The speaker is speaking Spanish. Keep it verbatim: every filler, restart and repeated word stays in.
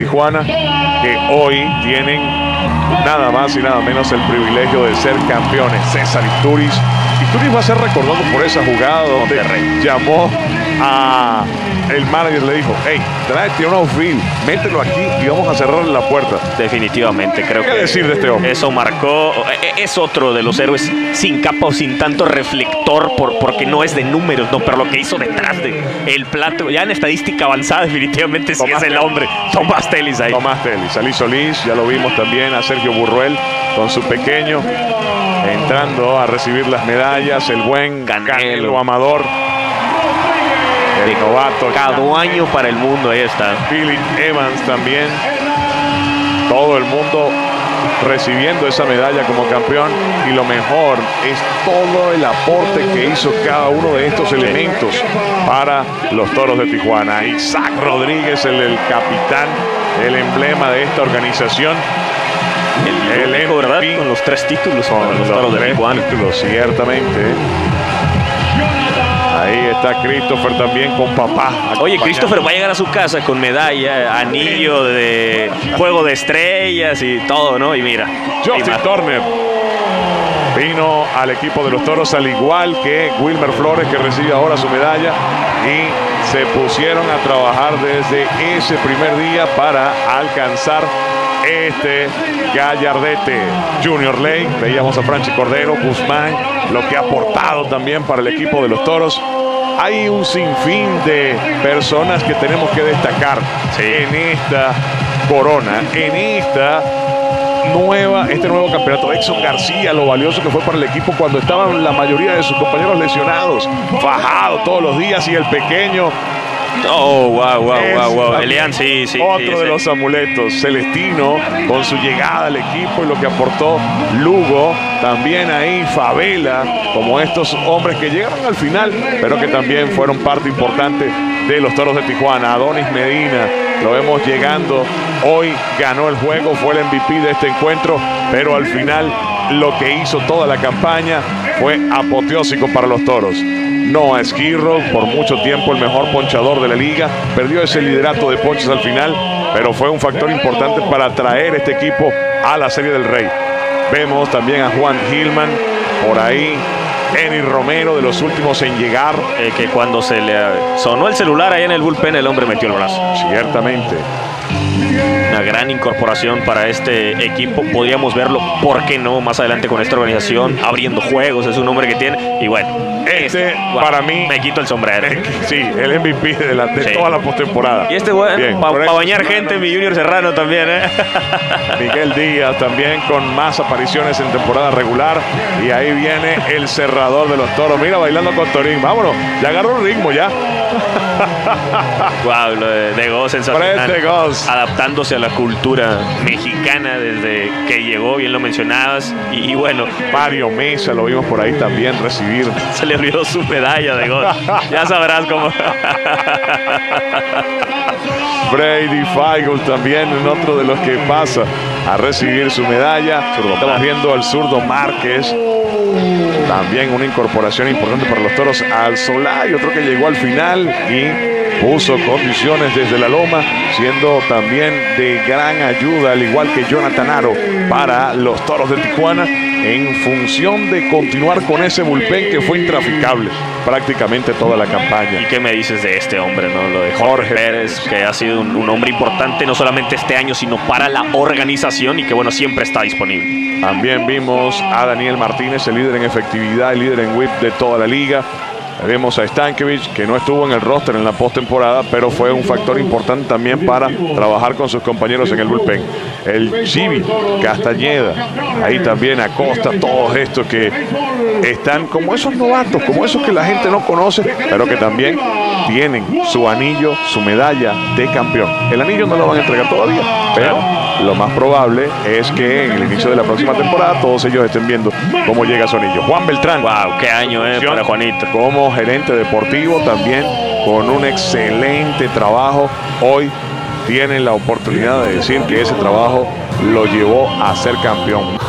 Tijuana, que hoy tienen nada más y nada menos el privilegio de ser campeones. César Isturiz. Isturiz va a ser recordado por esa jugada donde llamó a el manager, le dijo: hey, tráete un outfield, mételo aquí y vamos a cerrarle la puerta. Definitivamente, creo ¿Qué que decir de este hombre? Eso marcó, es otro de los héroes sin capa o sin tanto reflector, por, porque no es de números, no, pero lo que hizo detrás de el plato, ya en estadística avanzada, definitivamente sí es el hombre. Tomás Telis ahí. Tomás Telis, Ali Solís, ya lo vimos también a Sergio Burruel con su pequeño, entrando a recibir las medallas, el buen Canelo, Canelo Amador, el novato. Cada año para el mundo, ahí está. Philip Evans también, todo el mundo recibiendo esa medalla como campeón, y lo mejor es todo el aporte que hizo cada uno de estos elementos para los Toros de Tijuana. Isaac Rodríguez, el, el capitán, el emblema de esta organización. El, el único, ¿verdad? Con los tres títulos con para los los Toros de tres Tijuana. títulos, ciertamente. Ahí está Christopher también con papá. Oye, Christopher va a llegar a su casa con medalla, anillo de juego de estrellas y todo, ¿no? Y mira. Justin Turner vino al equipo de los Toros, al igual que Wilmer Flores, que recibe ahora su medalla, y se pusieron a trabajar desde ese primer día para alcanzar este gallardete. Junior Lake, veíamos a Franchi Cordero, Guzmán, lo que ha aportado también para el equipo de los Toros. Hay un sinfín de personas que tenemos que destacar sí. en esta corona, en esta nueva, este nuevo campeonato. Exxon García, lo valioso que fue para el equipo cuando estaban la mayoría de sus compañeros lesionados, fajado todos los días, y el pequeño. Oh, wow, wow, wow, wow. Elian, sí, sí. Otro sí, de sí. los amuletos. Celestino, con su llegada al equipo y lo que aportó. Lugo, también ahí. Favela, como estos hombres que llegaron al final, pero que también fueron parte importante de los Toros de Tijuana. Adonis Medina, lo vemos llegando. Hoy ganó el juego, fue el M V P de este encuentro, pero al final lo que hizo toda la campaña fue apoteósico para los Toros. Noah Esquirro, por mucho tiempo el mejor ponchador de la liga, perdió ese liderato de ponches al final, pero fue un factor importante para traer este equipo a la Serie del Rey. Vemos también a Juan Gilman por ahí. Eni Romero, de los últimos en llegar, eh, que cuando se le sonó el celular ahí en el bullpen, el hombre metió el brazo. Ciertamente. Una gran incorporación para este equipo. Podríamos verlo, ¿por qué no? Más adelante con esta organización, abriendo juegos, es un hombre que tiene. Y bueno, este, este para mí, me quito el sombrero. Sí, el M V P de, la, de sí. toda la postemporada. Y este bueno, para pa bañar gente, mi Junior Serrano también, ¿eh? Miguel Díaz también con más apariciones en temporada regular. Y ahí viene el cerrador de los Toros. Mira, bailando con Torín. Vámonos, ya agarró el ritmo ya. Wow, lo de, de Goz, sensacional. De Goz. Adaptándose a la cultura mexicana desde que llegó, bien lo mencionabas. Y, y bueno, Mario Mesa lo vimos por ahí también recibir. Se le olvidó su medalla de Goz. Ya sabrás cómo. Brady Feigl también en otro de los que pasa a recibir su medalla. Estamos viendo al zurdo Márquez. También una incorporación importante para los Toros. Al Solay, otro que llegó al final y puso condiciones desde la loma, siendo también de gran ayuda, al igual que Jonathan Aro, para los Toros de Tijuana, en función de continuar con ese bullpen que fue intraficable prácticamente toda la campaña. ¿Y qué me dices de este hombre, no? Lo de Jorge, Jorge Pérez, que ha sido un, un hombre importante no solamente este año, sino para la organización, y que bueno, siempre está disponible. También vimos a Daniel Martínez, el líder en efectividad, el líder en whip de toda la liga. Vemos a Stankiewicz, que no estuvo en el roster en la postemporada, pero fue un factor importante también para trabajar con sus compañeros en el bullpen. El Chibi, Castañeda, ahí también Acosta, todos estos que están como esos novatos, como esos que la gente no conoce, pero que también tienen su anillo, su medalla de campeón. El anillo no lo van a entregar todavía, pero lo más probable es que en el inicio de la próxima temporada todos ellos estén viendo cómo llega su anillo. Juan Beltrán. Wow, qué año eh, para Juanito. Como gerente deportivo también, con un excelente trabajo. Hoy tienen la oportunidad de decir que ese trabajo lo llevó a ser campeón.